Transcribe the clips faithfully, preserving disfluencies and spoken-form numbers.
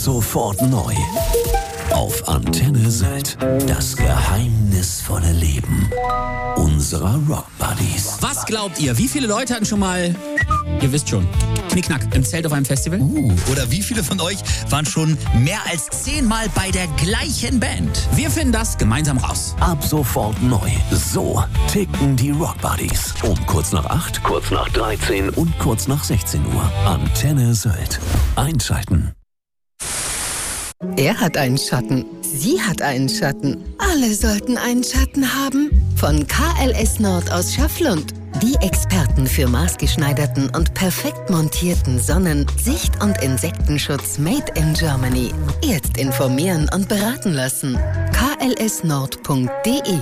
sofort neu. Auf Antenne Sylt. Das geheimnisvolle Leben unserer Rock Buddies. Was glaubt ihr? Wie viele Leute hatten schon mal, ihr wisst schon, Knickknack im Zelt auf einem Festival? Uh, oder wie viele von euch waren schon mehr als zehnmal bei der gleichen Band? Wir finden das gemeinsam raus. Ab sofort neu. So ticken die Rock Buddies. Um kurz nach acht, kurz nach dreizehn und kurz nach sechzehn Uhr. Antenne Sylt. Einschalten. Er hat einen Schatten. Sie hat einen Schatten. Alle sollten einen Schatten haben. Von K L S Nord aus Schafflund. Die Experten für maßgeschneiderten und perfekt montierten Sonnen-, Sicht- und Insektenschutz made in Germany. Jetzt informieren und beraten lassen. k l s nord punkt d e.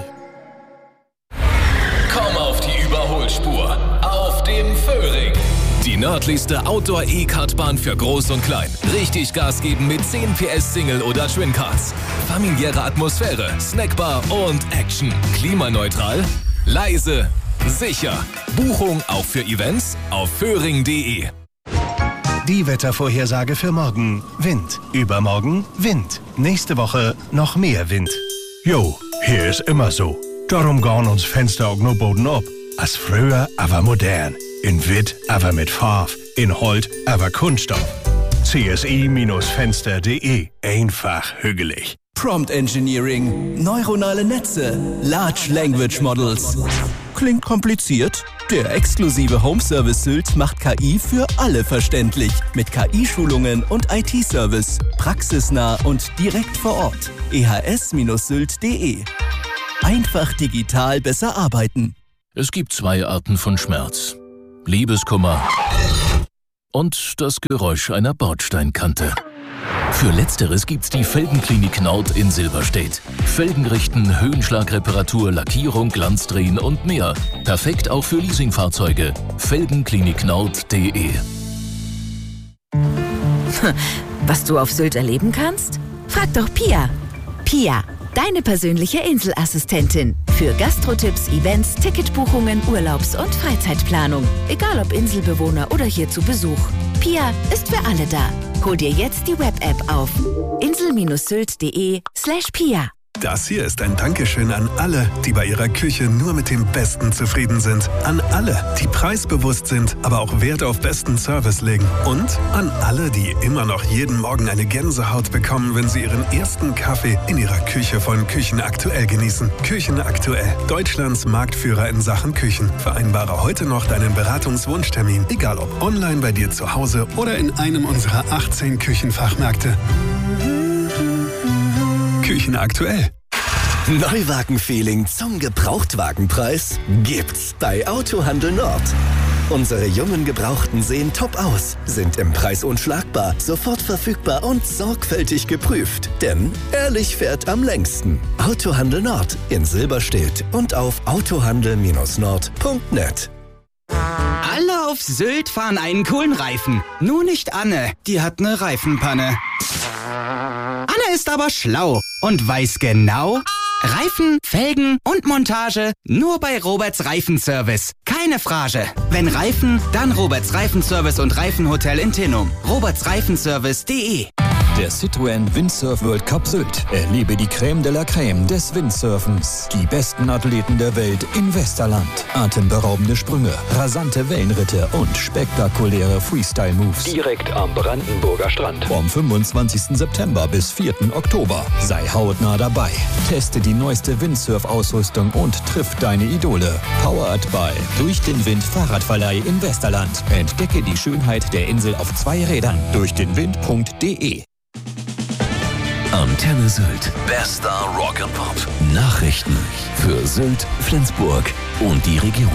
Komm auf die Überholspur. Auf dem Föhring. Die nördlichste Outdoor-E-Kartbahn für Groß und Klein. Richtig Gas geben mit zehn P S Single- oder Twin-Cars. Familiäre Atmosphäre, Snackbar und Action. Klimaneutral, leise, sicher. Buchung auch für Events auf föhring punkt de. Die Wettervorhersage für morgen. Wind. Übermorgen Wind. Nächste Woche noch mehr Wind. Jo, hier ist immer so. Darum gauen uns Fenster auch nur Boden ab. Als früher, aber modern. In Witt, aber mit Farf. In Holt, aber Kunststoff. c s i Fenster punkt de. Einfach hügelig. Prompt Engineering, neuronale Netze, Large Language Models. Klingt kompliziert? Der exklusive Home Service Sylt macht K I für alle verständlich. Mit K I-Schulungen und I T-Service. Praxisnah und direkt vor Ort. e h s Sylt punkt de. Einfach digital besser arbeiten. Es gibt zwei Arten von Schmerz. Liebeskummer und das Geräusch einer Bordsteinkante. Für Letzteres gibt's die Felgenklinik Nord in Silberstedt. Felgen richten, Höhenschlagreparatur, Lackierung, Glanzdrehen und mehr. Perfekt auch für Leasingfahrzeuge. felgenklinik nord punkt de. Was du auf Sylt erleben kannst? Frag doch Pia. Pia, deine persönliche Inselassistentin. Für Gastrotipps, Events, Ticketbuchungen, Urlaubs- und Freizeitplanung. Egal ob Inselbewohner oder hier zu Besuch. Pia ist für alle da. Hol dir jetzt die Web-App auf insel sylt punkt de slash pia. Das hier ist ein Dankeschön an alle, die bei ihrer Küche nur mit dem Besten zufrieden sind. An alle, die preisbewusst sind, aber auch Wert auf besten Service legen. Und an alle, die immer noch jeden Morgen eine Gänsehaut bekommen, wenn sie ihren ersten Kaffee in ihrer Küche von Küchen Aktuell genießen. Küchen Aktuell, Deutschlands Marktführer in Sachen Küchen. Vereinbare heute noch deinen Beratungswunschtermin, egal ob online bei dir zu Hause oder in einem unserer achtzehn Küchenfachmärkte. Küchen Aktuell. Neuwagen-Feeling zum Gebrauchtwagenpreis gibt's bei Autohandel Nord. Unsere jungen Gebrauchten sehen top aus, sind im Preis unschlagbar, sofort verfügbar und sorgfältig geprüft. Denn ehrlich fährt am längsten. Autohandel Nord in Silberstedt und auf autohandel nord punkt net. Alle auf Sylt fahren einen coolen Reifen. Nur nicht Anne, die hat eine Reifenpanne. Anne ist aber schlau und weiß genau, Reifen, Felgen und Montage nur bei Roberts Reifenservice. Keine Frage. Wenn Reifen, dann Roberts Reifenservice und Reifenhotel in Tinnum. roberts reifenservice punkt de. Der Citroën Windsurf World Cup Sylt. Erlebe die Creme de la Creme des Windsurfens. Die besten Athleten der Welt in Westerland. Atemberaubende Sprünge, rasante Wellenritte und spektakuläre Freestyle-Moves. Direkt am Brandenburger Strand. Vom fünfundzwanzigsten September bis vierten Oktober. Sei hautnah dabei. Teste die neueste Windsurf-Ausrüstung und triff deine Idole. Powered by Durch den Wind Fahrradverleih in Westerland. Entdecke die Schönheit der Insel auf zwei Rädern. durch den wind punkt de. Antenne Sylt. Bester Rock and Pop. Nachrichten für Sylt, Flensburg und die Region.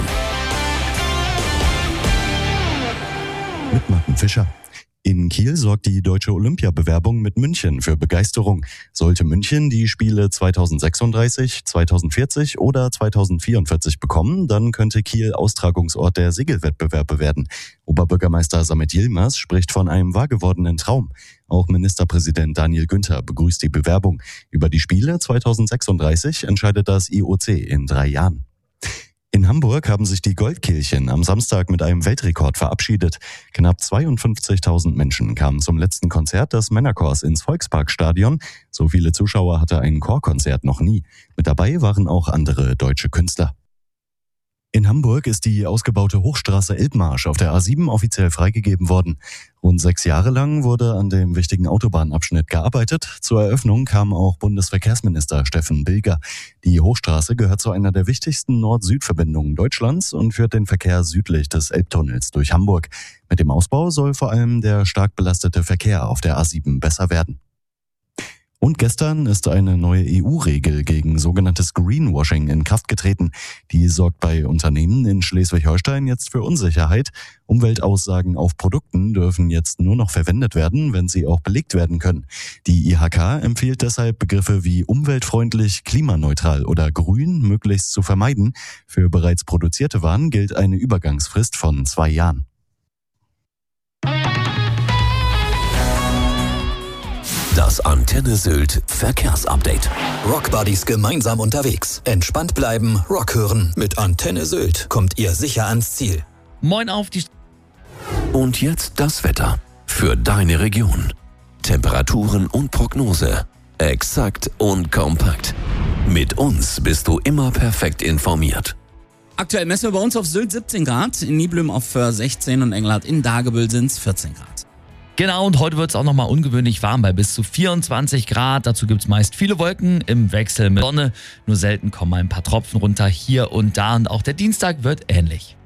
Mit Martin Fischer. In Kiel sorgt die deutsche Olympiabewerbung mit München für Begeisterung. Sollte München die Spiele zweitausendsechsunddreißig, zweitausendvierzig oder zweitausendvierundvierzig bekommen, dann könnte Kiel Austragungsort der Segelwettbewerbe werden. Oberbürgermeister Samet Yilmaz spricht von einem wahrgewordenen Traum. Auch Ministerpräsident Daniel Günther begrüßt die Bewerbung. Über die Spiele zweitausendsechsunddreißig entscheidet das I O C in drei Jahren. In Hamburg haben sich die Goldkehlchen am Samstag mit einem Weltrekord verabschiedet. Knapp zweiundfünfzigtausend Menschen kamen zum letzten Konzert des Männerchors ins Volksparkstadion. So viele Zuschauer hatte ein Chorkonzert noch nie. Mit dabei waren auch andere deutsche Künstler. In Hamburg ist die ausgebaute Hochstraße Elbmarsch auf der A sieben offiziell freigegeben worden. Rund sechs Jahre lang wurde an dem wichtigen Autobahnabschnitt gearbeitet. Zur Eröffnung kam auch Bundesverkehrsminister Steffen Bilger. Die Hochstraße gehört zu einer der wichtigsten Nord-Süd-Verbindungen Deutschlands und führt den Verkehr südlich des Elbtunnels durch Hamburg. Mit dem Ausbau soll vor allem der stark belastete Verkehr auf der A sieben besser werden. Und gestern ist eine neue E U-Regel gegen sogenanntes Greenwashing in Kraft getreten. Die sorgt bei Unternehmen in Schleswig-Holstein jetzt für Unsicherheit. Umweltaussagen auf Produkten dürfen jetzt nur noch verwendet werden, wenn sie auch belegt werden können. Die I H K empfiehlt deshalb, Begriffe wie umweltfreundlich, klimaneutral oder grün möglichst zu vermeiden. Für bereits produzierte Waren gilt eine Übergangsfrist von zwei Jahren. Das Antenne Sylt Verkehrsupdate. Rockbuddies gemeinsam unterwegs. Entspannt bleiben, Rock hören. Mit Antenne Sylt kommt ihr sicher ans Ziel. Moin auf die... Und jetzt das Wetter für deine Region. Temperaturen und Prognose. Exakt und kompakt. Mit uns bist du immer perfekt informiert. Aktuell messen wir bei uns auf Sylt siebzehn Grad, in Niblum auf Föhr sechzehn und Engelhardt in Dagebüll sind es vierzehn Grad. Genau, und heute wird es auch nochmal ungewöhnlich warm bei bis zu vierundzwanzig Grad. Dazu gibt es meist viele Wolken im Wechsel mit Sonne. Nur selten kommen ein paar Tropfen runter hier und da. Und auch der Dienstag wird ähnlich.